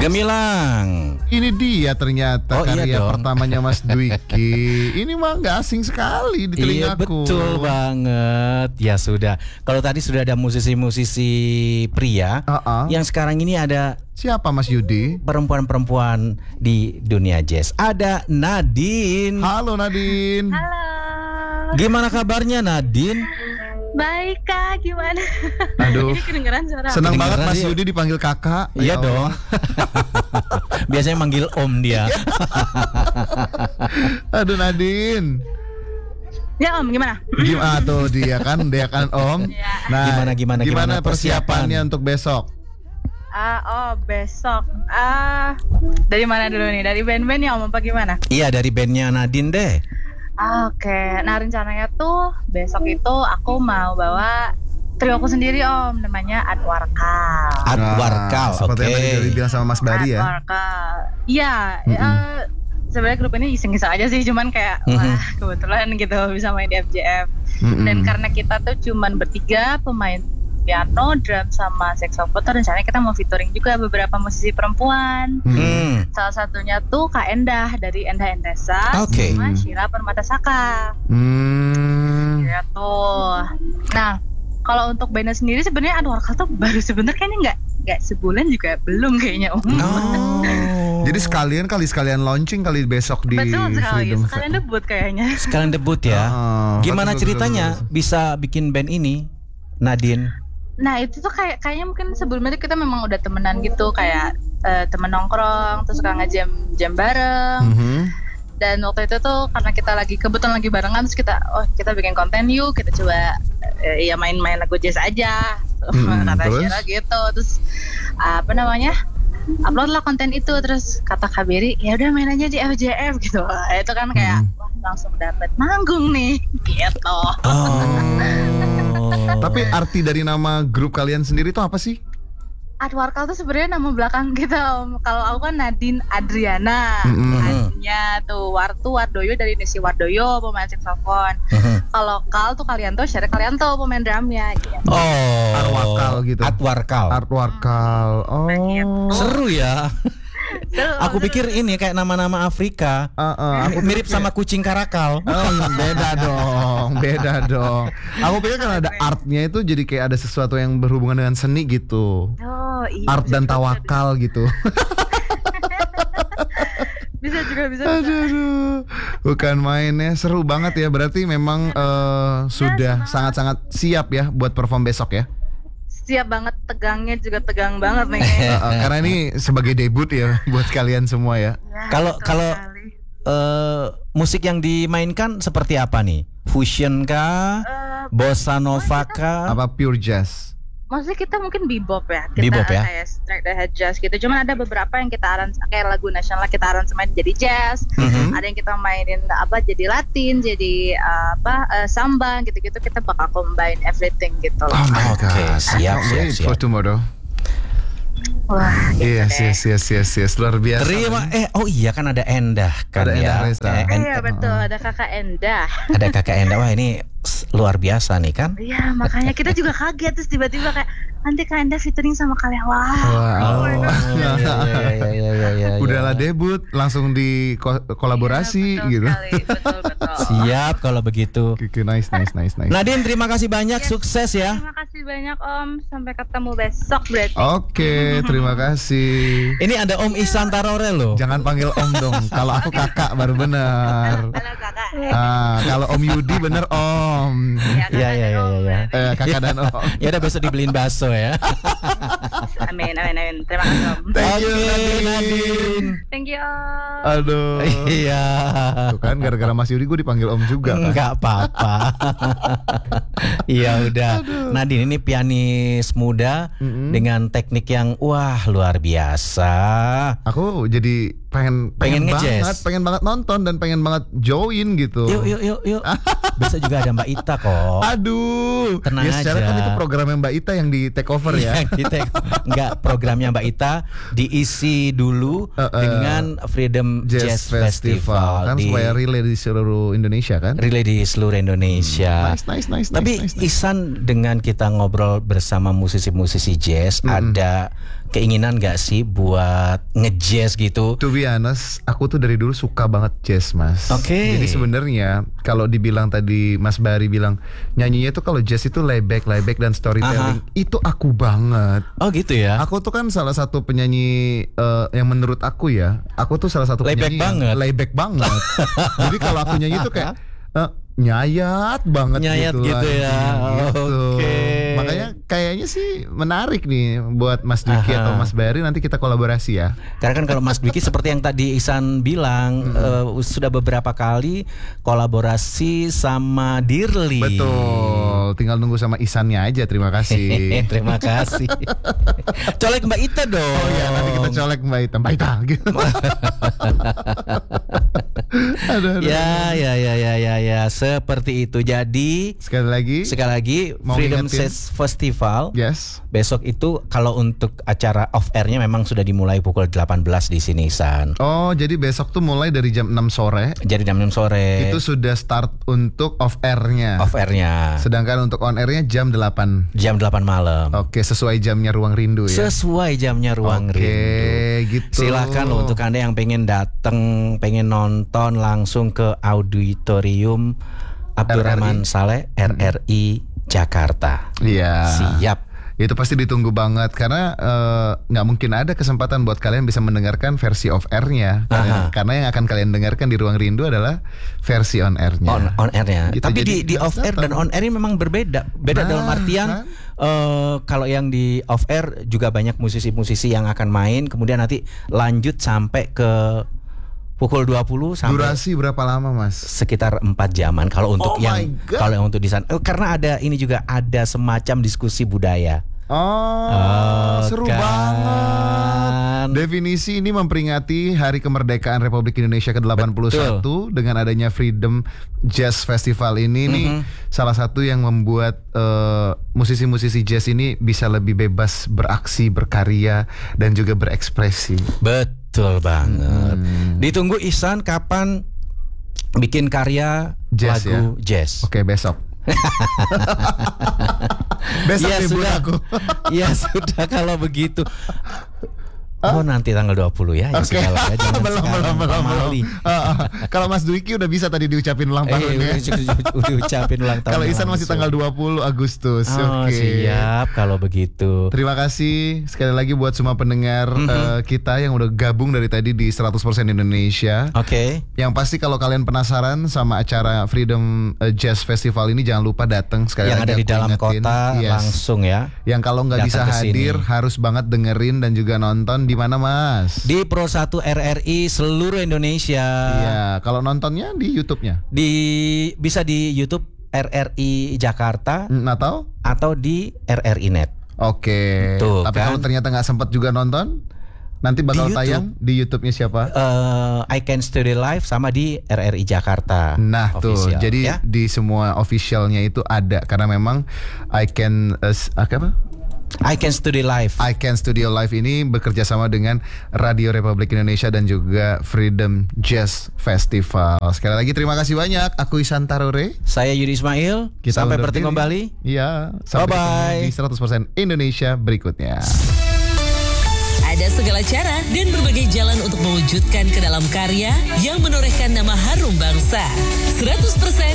Gemilang. Ini dia ternyata karya pertamanya Mas Dwiki. Ini mah gak asing sekali di telingaku. Iya betul banget. Ya sudah. Kalau tadi sudah ada musisi-musisi pria, yang sekarang ini ada siapa Mas Yudi? Perempuan-perempuan di dunia jazz. Ada Nadine. Halo Nadine. Halo. Gimana kabarnya Nadine? Baik Kak, gimana? Aduh, ini kedengeran suara. Senang banget Mas Yudi dipanggil kakak. Iya dong. Biasanya manggil om dia. Aduh Nadine. Ya om, gimana? Gimana tuh dia kan om. Nah, gimana persiapannya untuk besok? Besok. Dari mana dulu nih? Dari band-band ya om apa gimana? Iya, dari bandnya Nadine deh. Oke. Nah rencananya tuh besok itu aku mau bawa trio aku sendiri om, namanya Adwarkal. Adwarkal, seperti yang tadi dibilang sama Mas Bari ya. Adwarkal. Iya. Sebenarnya grup ini iseng-iseng aja sih, cuman kayak wah kebetulan gitu bisa main di FJF. Dan karena kita tuh cuman bertiga, pemain piano, drum, sama saxophone, rencananya kita mau featuring juga beberapa musisi perempuan. Salah satunya tuh Kak Endah dari Endah Endesa, sama Shira Permatasaka. Gitu. Nah, kalau untuk bandnya sendiri sebenarnya Adwarkal tuh baru sebenarnya kayaknya nggak sebulan juga belum kayaknya om. Jadi sekalian launching kali besok di Betul sekali, Freedom. sekalian debut kayaknya. Sekalian debut ya. Gimana ceritanya bisa bikin band ini, Nadine? Nah itu tuh kayaknya mungkin sebelumnya kita memang udah temenan gitu, kayak temen nongkrong, terus suka ngejam bareng. Dan waktu itu tuh karena kita kebetulan lagi barengan, terus kita bikin konten yuk, kita coba ya main-main lagu jazz aja, kata Shira gitu. Terus upload lah konten itu, terus kata Kak Beri, ya udah main aja di FJF gitu. Itu kan kayak wah langsung dapet manggung nih gitu. Tapi arti dari nama grup kalian sendiri itu apa sih? Adwarkal tuh sebenarnya nama belakang kita om. Kalau aku kan Nadine Adriana, adnya tuh Wardoyo dari Nesi Wardoyo, pemain saxophone. Kalau Kal tuh Kalianto, Syara Kalianto, pemain drumnya. Gitu. Adwarkal gitu. Adwarkal. Seru ya. Aku pikir ini kayak nama-nama Afrika. Mirip sama kucing karakal. Beda dong. Aku pikir kan ada artnya itu jadi kayak ada sesuatu yang berhubungan dengan seni gitu. Iya, art dan tawakal gitu. bisa. Aduh, bukan mainnya, seru banget ya. Berarti memang sudah sangat-sangat siap ya buat perform besok ya. Siap banget, tegangnya juga tegang banget nih. Karena ini sebagai debut ya buat kalian semua ya. Kalau musik yang dimainkan seperti apa nih? Fusion kah? Bossa nova kah? Apa pure jazz? Maksudnya kita mungkin bebop ya. Bebop ya? Kayak straight ahead jazz gitu. Cuman ada beberapa yang kita kayak lagu nasional kita aransemen jadi jazz. Ada yang kita mainin jadi Latin, jadi samba gitu-gitu. Kita bakal combine everything gitu. Oh my God. Siap. For tomorrow. Wah, yes, luar biasa. Kan ada Endah kan ya. Iya betul, ada Kakak Endah. Ada Kakak Endah. Wah ini luar biasa nih kan. Iya makanya kita juga kaget, terus tiba-tiba kayak nanti Kak Endah featuring sama kalian. Udahlah debut langsung di kolaborasi gitu. Betul. Siap kalau begitu. Nice. Nadine terima kasih banyak, sukses ya. Terima kasih banyak Om, sampai ketemu besok berarti. Oke, terima kasih. Ini ada Om Ihsan Tarore loh. Jangan panggil Om dong. Kalau aku kakak baru benar. Halo kakak. Kalau Om Yudi bener Om. Iya. Kakak dan Om. Ya udah besok dibeliin bakso ya. Amin. Terima kasih Om. Thank you Nadine. Thank you Om. Aduh. Iya. Tuh kan gara-gara Mas Yudi gue dipanggil Om juga kan. Enggak apa-apa. Iya udah. Nadine ini pianis muda dengan teknik yang wah luar biasa. Aku jadi pengen banget nonton dan pengen banget join gitu. Yuk. Besok juga ada Mbak Ita kok. Aduh. Tenang aja. Secara kan itu programnya Mbak Ita yang di take over ya. Enggak, programnya Mbak Ita diisi dulu dengan Freedom Jazz Festival kan supaya relay di seluruh Indonesia kan? Relay di seluruh Indonesia. Nice. Tapi Ihsan dengan kita ngobrol bersama musisi-musisi jazz ada keinginan gak sih buat nge-jazz gitu? To be honest, aku tuh dari dulu suka banget jazz, Mas. Oke. Jadi sebenarnya kalau dibilang tadi Mas Bari bilang nyanyinya tuh kalau jazz itu layback dan storytelling, itu aku banget. Oh gitu ya. Aku tuh kan salah satu penyanyi yang menurut aku ya, aku tuh salah satu penyanyi yang layback banget. Jadi kalau aku nyanyi tuh kayak nyayat banget gitu ya. Gitu. Oke. Makanya kayaknya sih menarik nih buat Mas Dwiki atau Mas Bari, nanti kita kolaborasi ya. Karena kan kalau Mas Dwiki seperti yang tadi Ihsan bilang sudah beberapa kali kolaborasi sama Dirli. Betul. Tinggal nunggu sama Ihsannya aja. Terima kasih. Terima kasih. Colek Mbak Ita dong. Oh iya, nanti kita colek Mbak Ita gitu. Aduh. Ya, seperti itu. Jadi sekali lagi Freedom Jazz Festival. Yes. Besok itu kalau untuk acara off airnya memang sudah dimulai pukul 18 di sini, San. Oh, jadi besok tuh mulai dari jam 6 sore. Jadi jam 6 sore. Itu sudah start untuk off airnya. Sedangkan untuk on airnya jam 8. Jam 8 malam. Oke, sesuai jamnya Ruang Rindu ya. Sesuai jamnya Ruang Rindu. Oke, gitu. Silahkan loh untuk Anda yang pengen datang, pengen nonton langsung ke auditorium Abdurrahman Saleh RRI Jakarta. Iya. Siap. Itu pasti ditunggu banget karena nggak mungkin ada kesempatan buat kalian bisa mendengarkan versi off airnya. Karena yang akan kalian dengarkan di Ruang Rindu adalah versi on airnya. On airnya. Gitu, tapi di off air dan on air ini memang berbeda. Dalam artian kalau yang di off air juga banyak musisi-musisi yang akan main, kemudian nanti lanjut sampai ke pukul 20 sampai. Durasi berapa lama, Mas? Sekitar 4 jaman kalau untuk kalau yang untuk di sana. Karena ada ini juga ada semacam diskusi budaya. Seru banget. Definisi ini memperingati Hari Kemerdekaan Republik Indonesia ke-81 dengan adanya Freedom Jazz Festival ini nih salah satu yang membuat musisi-musisi jazz ini bisa lebih bebas beraksi, berkarya dan juga berekspresi. Betul banget. Ditunggu Ihsan kapan bikin karya jazz, lagu jazz. Oke, besok. Besok ya libur sudah. aku. Ya sudah kalau begitu. Oh nanti tanggal 20 ya. Oke. Belum. Kalau Mas Dwiki udah bisa tadi diucapin ulang tahun ya. Udah ucapin ulang tahun. Kalau Ihsan masih tanggal 20 Agustus. Oke. Siap kalau begitu. Terima kasih sekali lagi buat semua pendengar kita yang udah gabung dari tadi di 100% Indonesia. Oke. Yang pasti kalau kalian penasaran sama acara Freedom Jazz Festival ini, jangan lupa datang sekali yang lagi. Yang ada di dalam kota langsung ya. Yang kalau nggak bisa hadir harus banget dengerin dan juga nonton. Di mana, Mas? Di Pro 1 RRI seluruh Indonesia. Iya, kalau nontonnya di YouTube-nya? Bisa di YouTube RRI Jakarta atau di RRI Net. Oke. Tapi kalau ternyata nggak sempat juga nonton, nanti bakal tayang di YouTube-nya siapa? I Can Study Live sama di RRI Jakarta. Nah official, tuh, jadi di semua officialnya itu ada karena memang I Can Study Live. I Can Studio Live ini bekerja sama dengan Radio Republik Indonesia dan juga Freedom Jazz Festival. Sekali lagi terima kasih banyak. Aku Ihsan Tarore. Saya Yudi Ismail. Sampai bertemu kembali. Iya. Sampai di 100% Indonesia berikutnya. Ada segala cara dan berbagai jalan untuk mewujudkan ke dalam karya yang menorehkan nama harum bangsa. 100%